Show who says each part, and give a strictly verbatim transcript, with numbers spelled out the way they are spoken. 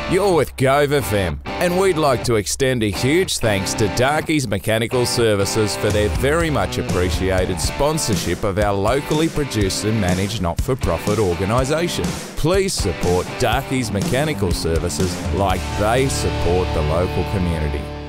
Speaker 1: You're with Gove F M, and we'd like to extend a huge thanks to Darkey's Mechanical Services for their very much appreciated sponsorship of our locally produced and managed not-for-profit organisation. Please support Darkey's Mechanical Services like they support the local community.